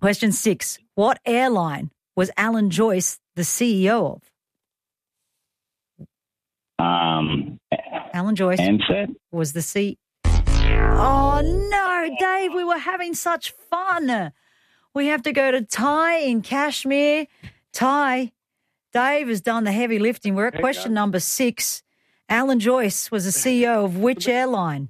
Question 6. What airline was Alan Joyce the CEO of? Alan Joyce was the CEO. Oh, no, Dave, we were having such fun. We have to go to Ty in Kashmir. Ty, Dave has done the heavy lifting. We're at question number 6. Alan Joyce was the CEO of which airline?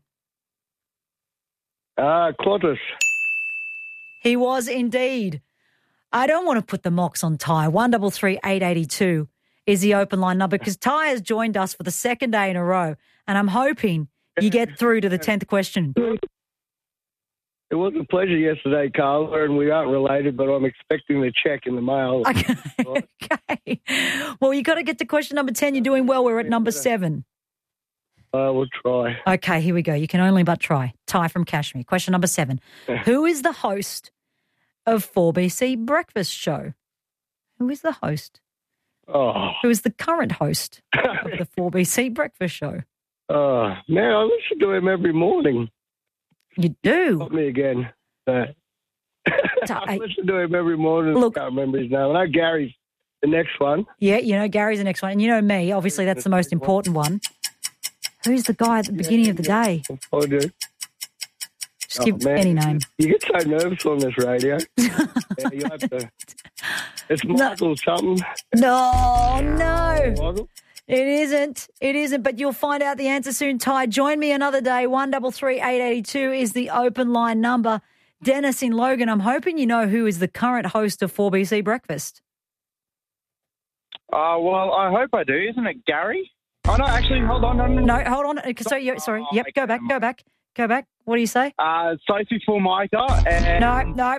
Qantas. He was indeed. I don't want to put the mocks on Ty. 133 882 is the open line number because Ty has joined us for the second day in a row, and I'm hoping you get through to the 10th question. It was a pleasure yesterday, Carla, and we aren't related, but I'm expecting the check in the mail. Okay. Well, you got to get to question number 10. You're doing well. We're at number 7. We'll try. Okay, here we go. You can only but try. Ty from Kashmir. Question number 7. Who is the host of 4BC Breakfast Show? Who is the host? Oh. Who is the current host of the 4BC Breakfast Show? Man, I listen to him every morning. You do? Not me again. I listen to him every morning. Look, I can't remember his name. I know Gary's the next one. Yeah, you know Gary's the next one. And you know me. Obviously, that's the most important one. Who's the guy at the beginning of the day? I do. Just give any name. You get so nervous on this radio. You have to. It's Michael something. No. Michael? It isn't, but you'll find out the answer soon, Ty. Join me another day. 133 882 is the open line number. Dennis in Logan, I'm hoping you know who is the current host of 4BC Breakfast. Well, I hope I do. Isn't it Gary? Oh, no, actually, hold on. No, hold on. Sorry. Yep, go back. What do you say? Sophie Formica. And, No,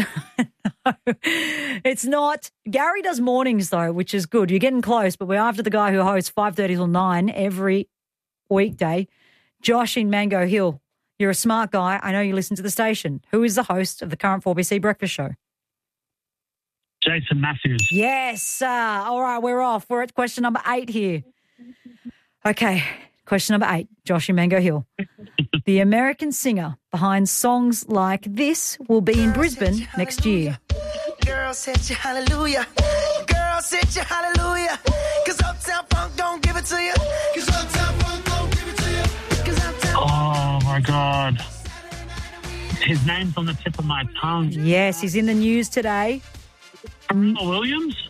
it's not. Gary does mornings, though, which is good. You're getting close, but we're after the guy who hosts 5:30 till 9 every weekday. Josh in Mango Hill. You're a smart guy. I know you listen to the station. Who is the host of the current 4BC Breakfast Show? Jason Matthews. Yes. All right, we're off. We're at question number 8 here. Okay, question number 8. Josh in Mango Hill. The American singer behind songs like this will be in Brisbane next year. Girl said you hallelujah. Girl said you hallelujah. Cause Uptown Funk don't give it to you. Cause Uptown Funk don't give it to you. Oh, my God. His name's on the tip of my tongue. Yes, he's in the news today. Pharrell Williams?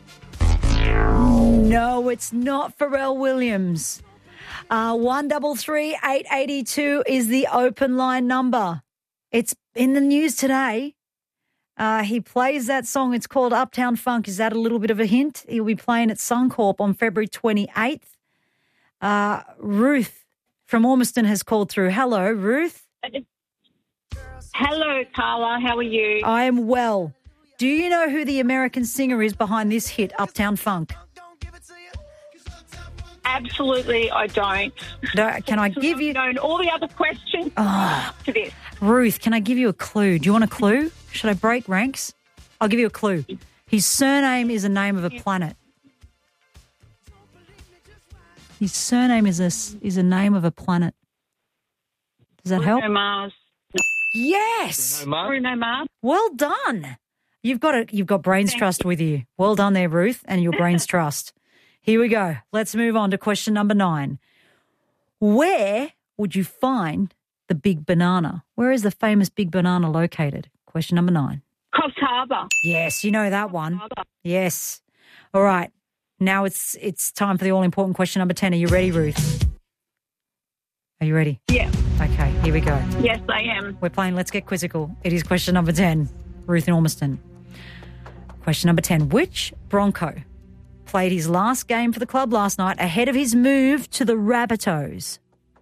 No, it's not Pharrell Williams. 133 882 is the open line number. It's in the news today. He plays that song. It's called Uptown Funk. Is that a little bit of a hint? He'll be playing at Suncorp on February 28th. Ruth from Ormiston has called through. Hello, Ruth. Hello, Carla. How are you? I am well. Do you know who the American singer is behind this hit, Uptown Funk? Absolutely, I don't. No, can I give you... known all the other questions to this. Ruth, can I give you a clue? Do you want a clue? Should I break ranks? I'll give you a clue. His surname is a name of a planet. His surname is a name of a planet. Does that help? Bruno Mars. Yes. Bruno Mars. Well done. You've got brains trust with you. Well done there, Ruth, and your brains trust. Here we go. Let's move on to question number 9. Where would you find the big banana? Where is the famous big banana located? Question number 9. Coffs Harbour. Yes, you know that one. Yes. All right. Now it's time for the all-important question number 10. Are you ready, Ruth? Are you ready? Yeah. Okay, here we go. Yes, I am. We're playing Let's Get Quizzical. It is question number 10. Ruth in Ormiston. Question number 10. Which Bronco played his last game for the club last night ahead of his move to the Rabbitohs?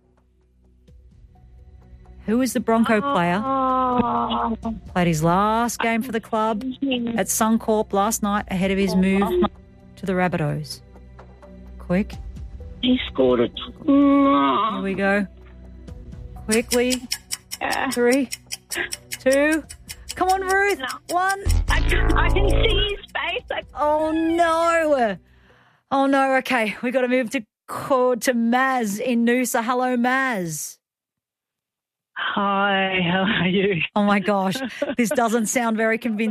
Who is the Bronco player? Played his last game for the club at Suncorp last night ahead of his move to the Rabbitohs. Quick. He scored it. Here we go. Quickly. 3, 2. Come on, Ruth. No. 1. I can see his face. Oh, no. Okay, we got to move to Maz in Noosa. Hello, Maz. Hi, how are you? Oh, my gosh. This doesn't sound very convincing.